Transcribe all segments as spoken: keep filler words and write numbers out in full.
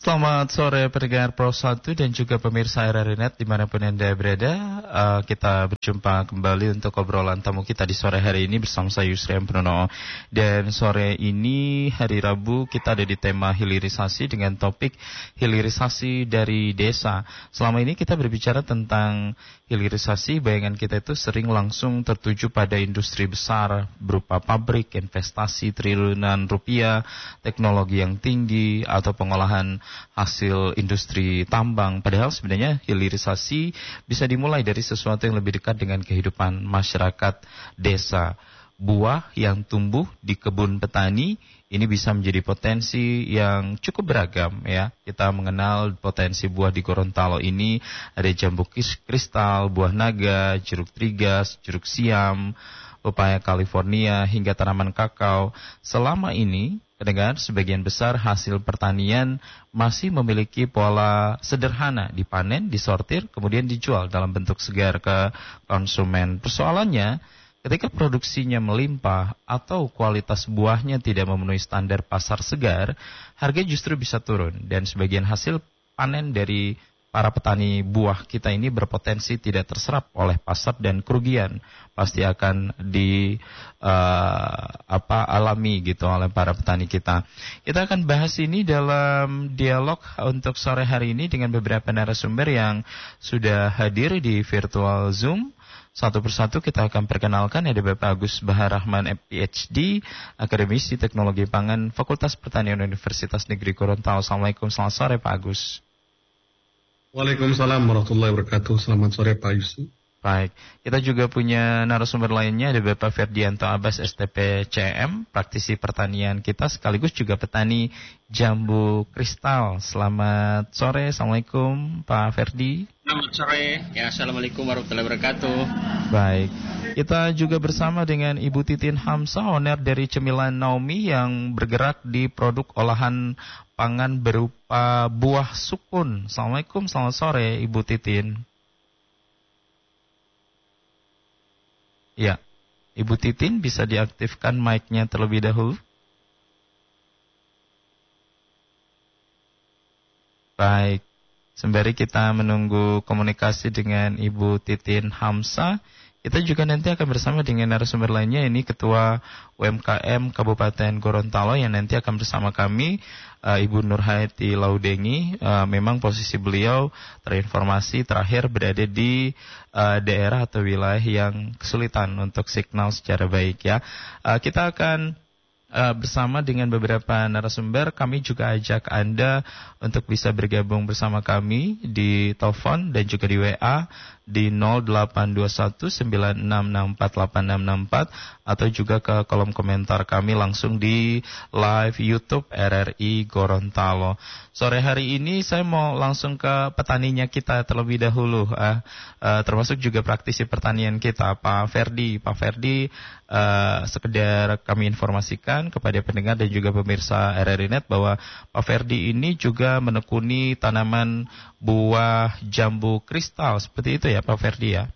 Selamat sore pendengar Pro satu dan juga pemirsa R R I Net dimanapun Anda berada. uh, Kita berjumpa kembali untuk obrolan tamu kita di sore hari ini bersama saya Yusri M. Purnomo. Dan sore ini hari Rabu kita ada di tema hilirisasi dengan topik hilirisasi dari desa. Selama ini kita berbicara tentang hilirisasi, bayangan kita itu sering langsung tertuju pada industri besar berupa pabrik, investasi triliunan rupiah, teknologi yang tinggi, atau pengolahan hasil industri tambang. Padahal sebenarnya hilirisasi bisa dimulai dari sesuatu yang lebih dekat dengan kehidupan masyarakat desa. Buah yang tumbuh di kebun petani ini bisa menjadi potensi yang cukup beragam ya. Kita mengenal potensi buah di Gorontalo ini ada jambu kristal, buah naga, jeruk trigas, jeruk siam, pepaya California hingga tanaman kakao. Selama ini pendengar, sebagian besar hasil pertanian masih memiliki pola sederhana, dipanen, disortir, kemudian dijual dalam bentuk segar ke konsumen. Persoalannya, ketika produksinya melimpah atau kualitas buahnya tidak memenuhi standar pasar segar, harga justru bisa turun dan sebagian hasil panen dari para petani buah kita ini berpotensi tidak terserap oleh pasar dan kerugian pasti akan di uh, apa alami gitu oleh para petani kita. Kita akan bahas ini dalam dialog untuk sore hari ini dengan beberapa narasumber yang sudah hadir di virtual Zoom. Satu persatu kita akan perkenalkan. Ada Bapak Agus Bahar Rahman, P H D, Akademisi Teknologi Pangan, Fakultas Pertanian Universitas Negeri Gorontalo. Assalamualaikum, selamat sore Pak Agus. Waalaikumsalam warahmatullahi wabarakatuh. Selamat sore Pak Yusuf. Baik, kita juga punya narasumber lainnya, ada Bapak Ferdianto Abbas, S T P C M, praktisi pertanian kita sekaligus juga petani jambu kristal. Selamat sore, Assalamualaikum Pak Ferdi. Selamat sore, ya Assalamualaikum warahmatullahi wabarakatuh. Baik, kita juga bersama dengan Ibu Titin Hamzah, owner dari Cemilan Naomi yang bergerak di produk olahan pangan berupa buah sukun. Assalamualaikum, selamat sore Ibu Titin. Ya, Ibu Titin bisa diaktifkan mic-nya terlebih dahulu. Baik, sembari kita menunggu komunikasi dengan Ibu Titin Hamzah, kita juga nanti akan bersama dengan narasumber lainnya, ini Ketua U M K M Kabupaten Gorontalo yang nanti akan bersama kami, uh, Ibu Nurhayati Laudengi. Uh, memang posisi beliau terinformasi terakhir berada di uh, daerah atau wilayah yang kesulitan untuk signal secara baik ya. Uh, kita akan Uh, bersama dengan beberapa narasumber. Kami juga ajak Anda untuk bisa bergabung bersama kami di telepon dan juga di W A di nol delapan dua satu sembilan enam enam empat delapan enam enam empat atau juga ke kolom komentar kami langsung di live YouTube R R I Gorontalo. Sore hari ini saya mau langsung ke petaninya kita terlebih dahulu, uh, uh, termasuk juga praktisi pertanian kita, Pak Ferdi. Pak Ferdi, uh, sekedar kami informasikan kepada pendengar dan juga pemirsa R R I Net bahwa Pak Ferdi ini juga menekuni tanaman buah jambu kristal. Seperti itu ya Pak Ferdi ya?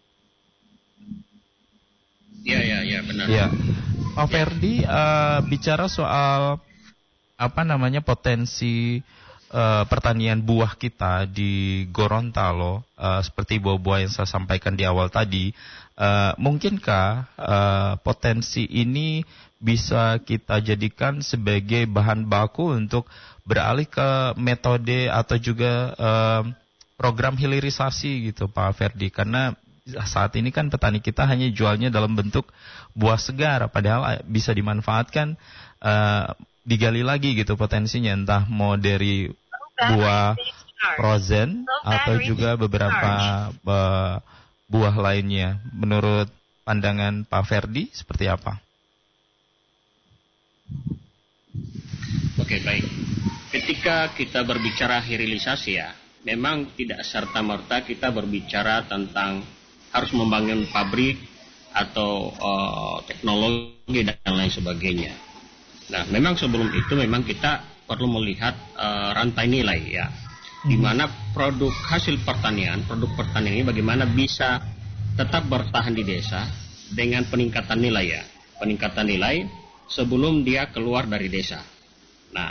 Iya, iya, iya benar. Ya. Pak Ferdi, uh, bicara soal apa namanya potensi uh, pertanian buah kita di Gorontalo, uh, seperti buah-buah yang saya sampaikan di awal tadi, uh, mungkinkah uh, potensi ini bisa kita jadikan sebagai bahan baku untuk beralih ke metode atau juga uh, program hilirisasi gitu Pak Ferdi? Karena saat ini kan petani kita hanya jualnya dalam bentuk buah segar, padahal bisa dimanfaatkan, uh, digali lagi gitu potensinya, entah mau dari buah frozen atau juga beberapa uh, buah lainnya. Menurut pandangan Pak Ferdi seperti apa? Oke, baik. Ketika kita berbicara hilirisasi ya, memang tidak serta-merta kita berbicara tentang harus membangun pabrik atau uh, teknologi dan lain sebagainya. Nah, memang sebelum itu memang kita perlu melihat uh, rantai nilai ya, di mana produk hasil pertanian, produk pertanian ini bagaimana bisa tetap bertahan di desa dengan peningkatan nilai ya, peningkatan nilai sebelum dia keluar dari desa. Nah,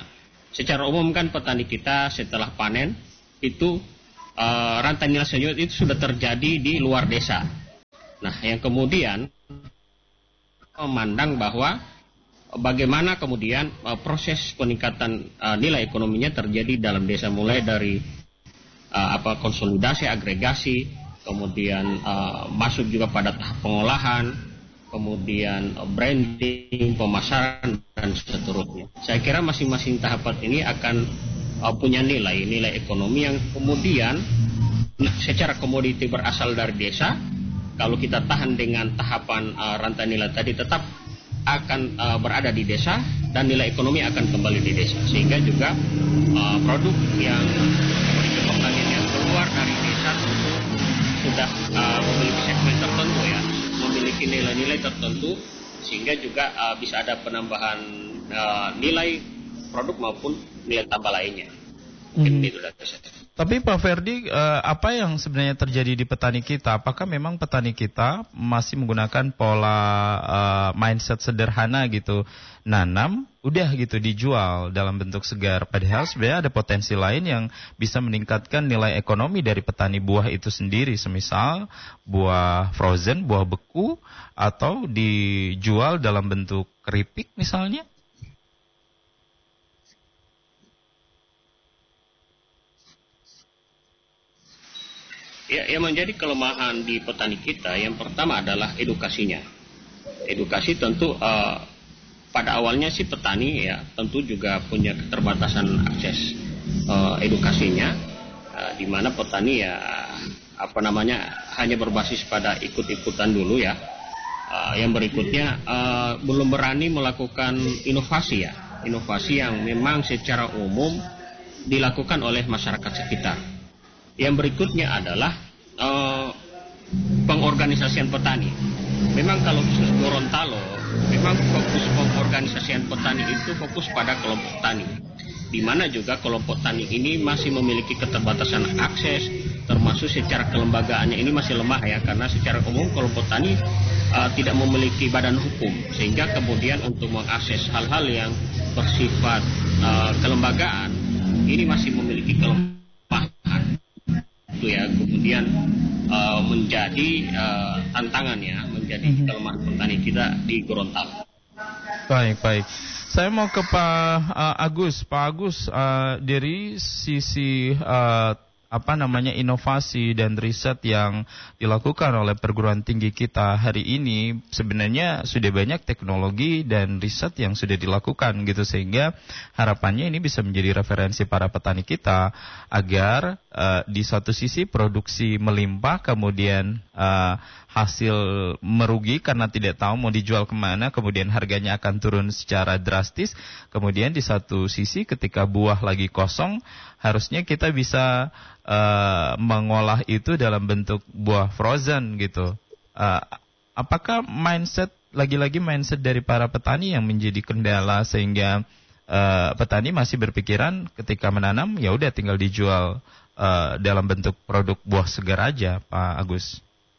Secara umum kan petani kita setelah panen itu uh, rantai nilai senyum itu sudah terjadi di luar desa. Nah, yang kemudian memandang bahwa bagaimana kemudian uh, proses peningkatan uh, nilai ekonominya terjadi dalam desa, mulai dari uh, apa konsolidasi, agregasi, kemudian uh, masuk juga pada tahap pengolahan, kemudian uh, branding, pemasaran dan seterusnya. Saya kira masing-masing tahapan ini akan uh, punya nilai nilai ekonomi yang kemudian nah, secara komoditi berasal dari desa. Kalau kita tahan dengan tahapan uh, rantai nilai tadi, tetap akan uh, berada di desa dan nilai ekonomi akan kembali di desa, sehingga juga uh, produk yang komoditi pertanian yang keluar dari desa tentu sudah uh, memiliki segmen tertentu ya, memiliki nilai-nilai tertentu, sehingga juga uh, bisa ada penambahan uh, nilai produk maupun nilai tambah lainnya. Mungkin hmm. itu dari saya. Tapi Pak Ferdi, eh, apa yang sebenarnya terjadi di petani kita? Apakah memang petani kita masih menggunakan pola eh, mindset sederhana gitu, nanam, udah gitu dijual dalam bentuk segar? Padahal sebenarnya ada potensi lain yang bisa meningkatkan nilai ekonomi dari petani buah itu sendiri. Semisal buah frozen, buah beku, atau dijual dalam bentuk keripik misalnya. Ya, yang menjadi kelemahan di petani kita yang pertama adalah edukasinya. Edukasi tentu uh, pada awalnya sih petani ya tentu juga punya keterbatasan akses uh, edukasinya, uh, di mana petani ya apa namanya hanya berbasis pada ikut-ikutan dulu ya. Uh, yang berikutnya uh, belum berani melakukan inovasi ya, inovasi yang memang secara umum dilakukan oleh masyarakat sekitar. Yang berikutnya adalah uh, pengorganisasian petani. Memang kalau khusus Gorontalo, memang fokus pengorganisasian petani itu fokus pada kelompok tani, di mana juga kelompok tani ini masih memiliki keterbatasan akses, termasuk secara kelembagaannya ini masih lemah ya, karena secara umum kelompok tani uh, tidak memiliki badan hukum, sehingga kemudian untuk mengakses hal-hal yang bersifat uh, kelembagaan ini masih memiliki kelemahan. Itu ya kemudian uh, menjadi uh, tantangan ya, menjadi mm-hmm. kelemahan petani kita di Gorontalo. Baik, baik. Saya mau ke Pak uh, Agus. Pak Agus, uh, dari sisi uh, apa namanya inovasi dan riset yang dilakukan oleh perguruan tinggi kita hari ini, sebenarnya sudah banyak teknologi dan riset yang sudah dilakukan gitu, sehingga harapannya ini bisa menjadi referensi para petani kita agar uh, di satu sisi produksi melimpah, kemudian uh, hasil merugi karena tidak tahu mau dijual kemana, kemudian harganya akan turun secara drastis. Kemudian di satu sisi ketika buah lagi kosong, harusnya kita bisa uh, mengolah itu dalam bentuk buah frozen gitu. Uh, apakah mindset, lagi-lagi mindset dari para petani yang menjadi kendala sehingga uh, petani masih berpikiran ketika menanam ya udah tinggal dijual uh, dalam bentuk produk buah segar aja, Pak Agus?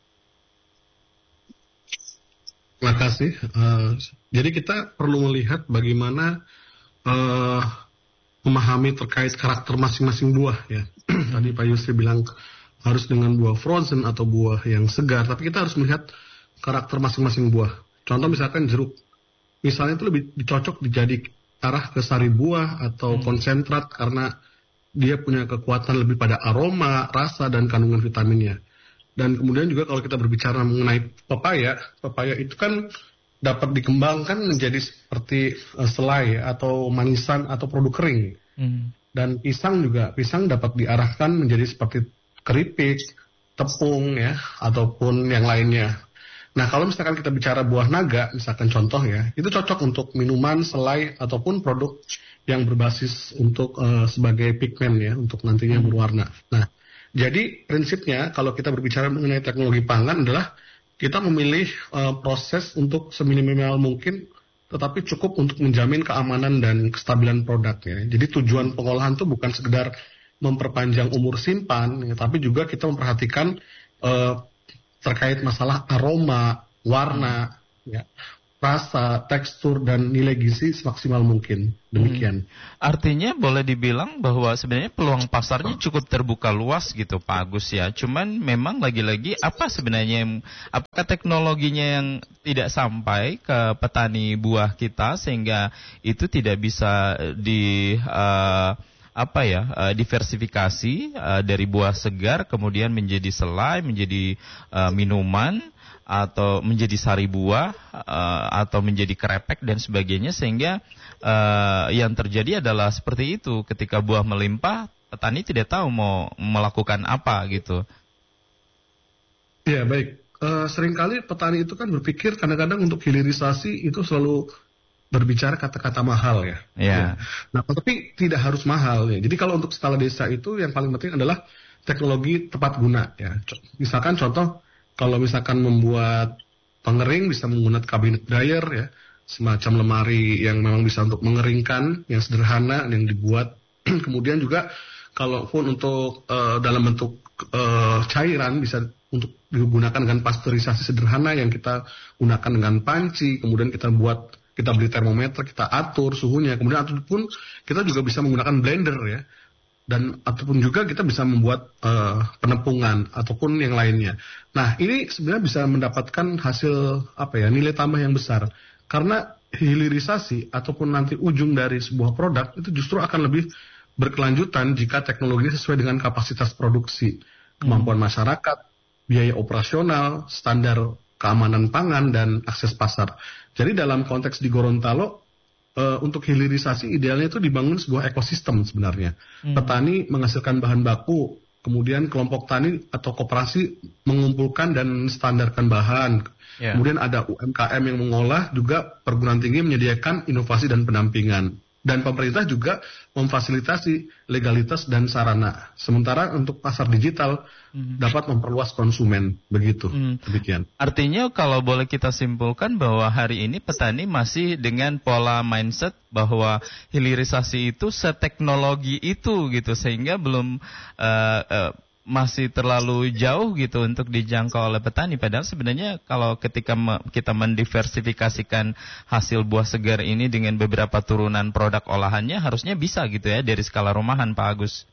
Terima kasih. Uh, jadi kita perlu melihat bagaimana uh, memahami terkait karakter masing-masing buah ya. Tadi Pak Yusri bilang harus dengan buah frozen atau buah yang segar, tapi kita harus melihat karakter masing-masing buah. Contoh misalkan jeruk, misalnya itu lebih dicocok dijadi arah ke sari buah atau hmm. konsentrat karena dia punya kekuatan lebih pada aroma, rasa dan kandungan vitaminnya. Dan kemudian juga kalau kita berbicara mengenai pepaya, pepaya itu kan dapat dikembangkan menjadi seperti uh, selai atau manisan atau produk kering. Hmm. Dan pisang juga, pisang dapat diarahkan menjadi seperti keripik, tepung ya, ataupun yang lainnya. Nah kalau misalkan kita bicara buah naga, misalkan contoh ya, itu cocok untuk minuman, selai, ataupun produk yang berbasis untuk uh, sebagai pigmen ya, untuk nantinya berwarna. Nah jadi prinsipnya kalau kita berbicara mengenai teknologi pangan adalah kita memilih uh, proses untuk seminimal mungkin, tetapi cukup untuk menjamin keamanan dan kestabilan produknya. Jadi tujuan pengolahan itu bukan sekedar memperpanjang umur simpan, ya, tapi juga kita memperhatikan uh, terkait masalah aroma, warna, ya, rasa, tekstur, dan nilai gizi semaksimal mungkin. Demikian. Hmm. Artinya boleh dibilang bahwa sebenarnya peluang pasarnya cukup terbuka luas gitu Pak Agus ya. Cuman memang lagi-lagi apa sebenarnya yang, apakah teknologinya yang tidak sampai ke petani buah kita sehingga itu tidak bisa di uh, apa ya uh, diversifikasi uh, dari buah segar kemudian menjadi selai, menjadi uh, minuman, atau menjadi sari buah uh, atau menjadi krepek dan sebagainya, sehingga uh, yang terjadi adalah seperti itu, ketika buah melimpah petani tidak tahu mau melakukan apa gitu. Ya baik, uh, seringkali petani itu kan berpikir kadang-kadang untuk hilirisasi itu selalu berbicara kata-kata mahal ya. Ya. ya. Nah tapi tidak harus mahal ya. Jadi kalau untuk skala desa itu yang paling penting adalah teknologi tepat guna ya. Misalkan contoh, kalau misalkan membuat pengering bisa menggunakan cabinet dryer ya, semacam lemari yang memang bisa untuk mengeringkan, yang sederhana yang dibuat. Kemudian juga kalaupun untuk uh, dalam bentuk uh, cairan bisa untuk digunakan dengan pasteurisasi sederhana yang kita gunakan dengan panci, kemudian kita buat kita beli termometer, kita atur suhunya, kemudian ataupun kita juga bisa menggunakan blender ya. Dan ataupun juga kita bisa membuat uh, penepungan ataupun yang lainnya. Nah ini sebenarnya bisa mendapatkan hasil apa ya nilai tambah yang besar, karena hilirisasi ataupun nanti ujung dari sebuah produk itu justru akan lebih berkelanjutan jika teknologinya sesuai dengan kapasitas produksi, kemampuan hmm. masyarakat, biaya operasional, standar keamanan pangan dan akses pasar. Jadi dalam konteks di Gorontalo, Uh, untuk hilirisasi idealnya itu dibangun sebuah ekosistem sebenarnya. Hmm. Petani menghasilkan bahan baku, kemudian kelompok tani atau koperasi mengumpulkan dan standarkan bahan. Yeah. Kemudian ada U M K M yang mengolah, juga perguruan tinggi menyediakan inovasi dan pendampingan. Dan pemerintah juga memfasilitasi legalitas dan sarana. Sementara untuk pasar digital hmm. dapat memperluas konsumen. Begitu, hmm. demikian. Artinya kalau boleh kita simpulkan bahwa hari ini petani masih dengan pola mindset bahwa hilirisasi itu seteknologi itu gitu, sehingga belum uh, uh, masih terlalu jauh gitu untuk dijangkau oleh petani. Padahal sebenarnya kalau ketika me, kita mendiversifikasikan hasil buah segar ini dengan beberapa turunan produk olahannya, harusnya bisa gitu ya dari skala rumahan Pak Agus.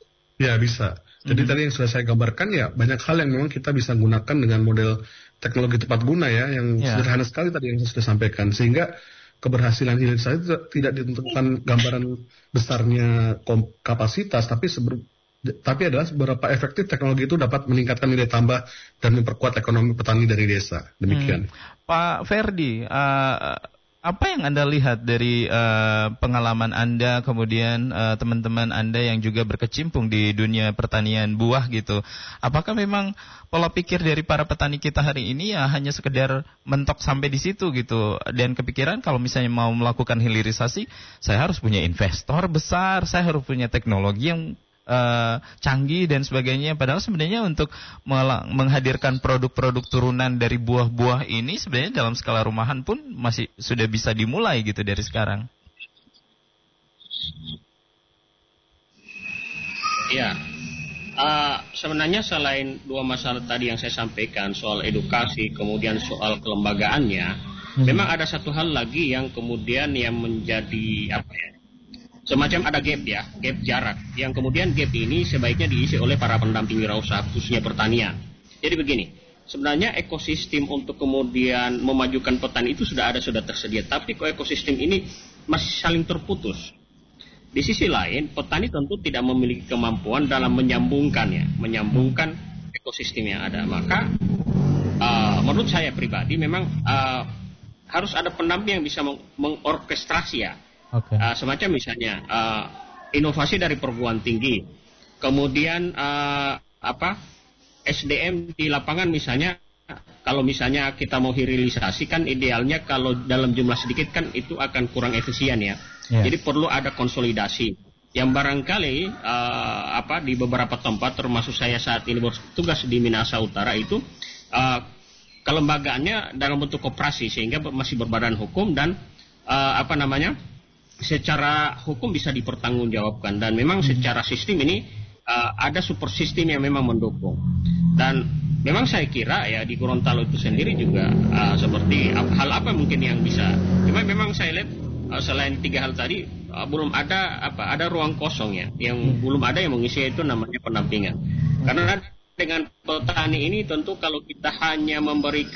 Ya bisa. Jadi mm-hmm. tadi yang sudah saya gambarkan ya banyak hal yang memang kita bisa gunakan dengan model teknologi tepat guna ya, yang yeah. sederhana sekali tadi yang saya sudah sampaikan, sehingga keberhasilan hilirisasi tidak ditentukan gambaran besarnya kapasitas, tapi seber Tapi adalah seberapa efektif teknologi itu dapat meningkatkan nilai tambah dan memperkuat ekonomi petani dari desa. Demikian. Hmm. Pak Ferdi, uh, apa yang Anda lihat dari uh, pengalaman Anda, kemudian uh, teman-teman Anda yang juga berkecimpung di dunia pertanian buah gitu? Apakah memang pola pikir dari para petani kita hari ini ya hanya sekedar mentok sampai di situ gitu, dan kepikiran kalau misalnya mau melakukan hilirisasi, saya harus punya investor besar, saya harus punya teknologi yang Uh, canggih dan sebagainya, padahal sebenarnya untuk mel- menghadirkan produk-produk turunan dari buah-buah ini sebenarnya dalam skala rumahan pun masih sudah bisa dimulai gitu dari sekarang. Ya, uh, sebenarnya selain dua masalah tadi yang saya sampaikan soal edukasi, kemudian soal kelembagaannya, hmm. memang ada satu hal lagi yang kemudian yang menjadi apa ya? Semacam ada gap ya, gap jarak. Yang kemudian gap ini sebaiknya diisi oleh para pendamping wirausaha khususnya pertanian. Jadi begini, sebenarnya ekosistem untuk kemudian memajukan petani itu sudah ada, sudah tersedia. Tapi kok ekosistem ini masih saling terputus. Di sisi lain, petani tentu tidak memiliki kemampuan dalam menyambungkannya, menyambungkan ekosistem yang ada. Maka uh, menurut saya pribadi memang uh, harus ada pendamping yang bisa meng- mengorkestrasi ya. Okay. Uh, semacam misalnya uh, inovasi dari perguruan tinggi, kemudian uh, apa S D M di lapangan misalnya, kalau misalnya kita mau hilirisasi kan idealnya kalau dalam jumlah sedikit kan itu akan kurang efisien ya. Yeah. Jadi perlu ada konsolidasi yang barangkali uh, apa di beberapa tempat termasuk saya saat ini bertugas di Minahasa Utara itu uh, kelembagaannya dalam bentuk koperasi sehingga masih berbadan hukum dan uh, apa namanya secara hukum bisa dipertanggungjawabkan, dan memang secara sistem ini uh, ada super sistem yang memang mendukung. Dan memang saya kira ya di Gorontalo itu sendiri juga uh, seperti uh, hal apa mungkin yang bisa. Cuma memang saya lihat uh, selain tiga hal tadi uh, belum ada apa ada ruang kosong ya, yang hmm. belum ada yang mengisi itu namanya pendampingan. Karena dengan petani ini tentu kalau kita hanya memberikan